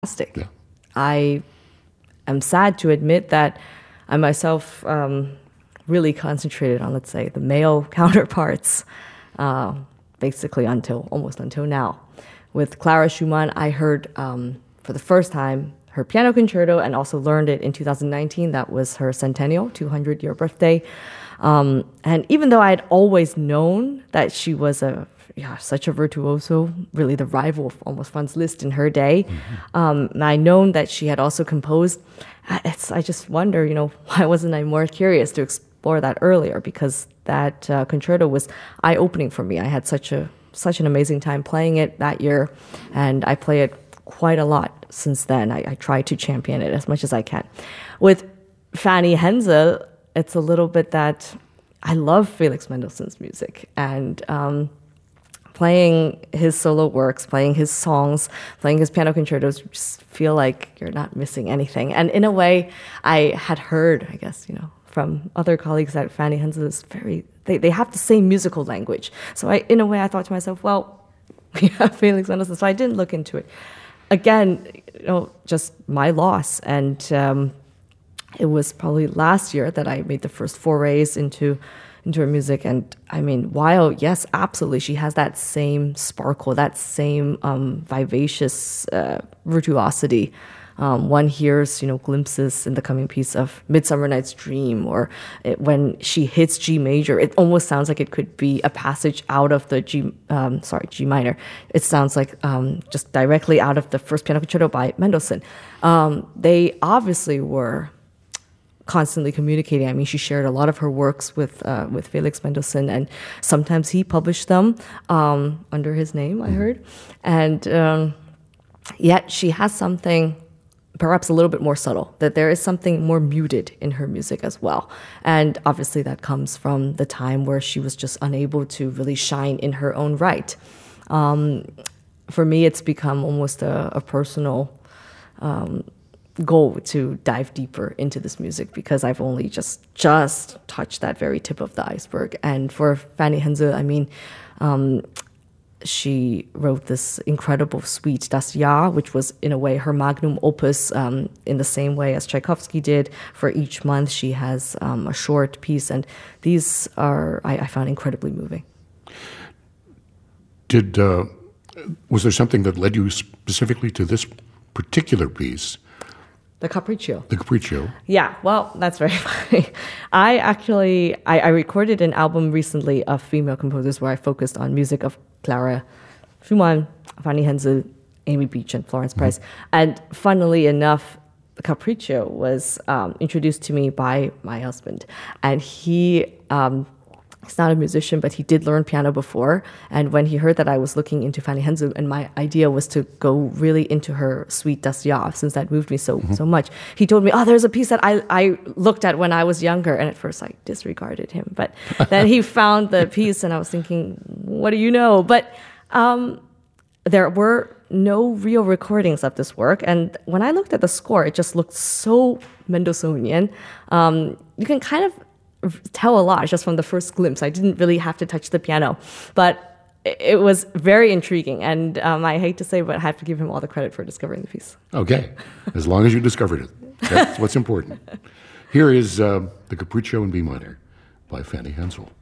fantastic. Yeah. I am sad to admit that I myself really concentrated on, let's say, the male counterparts, basically almost until now. With Clara Schumann, I heard for the first time her piano concerto and also learned it in 2019. That was her centennial, 200-year birthday. And even though I had always known that she was such a virtuoso, really the rival of almost Franz Liszt in her day, and I known that she had also composed, I just wonder, why wasn't I more curious to explore that earlier? Because that concerto was eye-opening for me. I had such an amazing time playing it that year, and I play it quite a lot since then. I try to champion it as much as I can. With Fanny Hensel, it's a little bit that I love Felix Mendelssohn's music, and playing his solo works, playing his songs, playing his piano concertos, you just feel like you're not missing anything. And in a way, I had heard, I guess, from other colleagues that Fanny Hensel is they have the same musical language. So in a way, I thought to myself, well, we have Felix Mendelssohn, so I didn't look into it. Again, just my loss. And it was probably last year that I made the first forays into her music. And I mean, while, yes, absolutely, she has that same sparkle, that same vivacious virtuosity. One hears, glimpses in the coming piece of Midsummer Night's Dream, or when she hits G major, it almost sounds like it could be a passage out of the G minor. It sounds like just directly out of the first piano concerto by Mendelssohn. They obviously were constantly communicating. I mean, she shared a lot of her works with Felix Mendelssohn, and sometimes he published them under his name, I heard. And yet she has something perhaps a little bit more subtle, that there is something more muted in her music as well. And obviously that comes from the time where she was just unable to really shine in her own right. For me, it's become almost a personal goal to dive deeper into this music, because I've only just touched that very tip of the iceberg. And for Fanny Hensel, I mean, she wrote this incredible suite, Das Jahr, which was in a way her magnum opus, in the same way as Tchaikovsky did. For each month, she has a short piece, and these are, I found, incredibly moving. Was there something that led you specifically to this particular piece? The Capriccio. The Capriccio. Yeah, well, that's very funny. I recorded an album recently of female composers where I focused on music of Clara Schumann, Fanny Hensel, Amy Beach, and Florence Price. And funnily enough, the Capriccio was introduced to me by my husband. And he's not a musician, but he did learn piano before. And when he heard that I was looking into Fanny Hensel, and my idea was to go really into her suite Das Jahr, since that moved me so much, he told me, there's a piece that I looked at when I was younger. And at first I disregarded him. But then he found the piece, and I was thinking, what do you know? But there were no real recordings of this work. And when I looked at the score, it just looked so Mendelssohnian. You can kind of tell a lot just from the first glimpse. I didn't really have to touch the piano, but it was very intriguing. And I hate to say, but I have to give him all the credit for discovering the piece. Okay, as long as you discovered it. That's what's important. Here is the Capriccio in B minor by Fanny Hensel.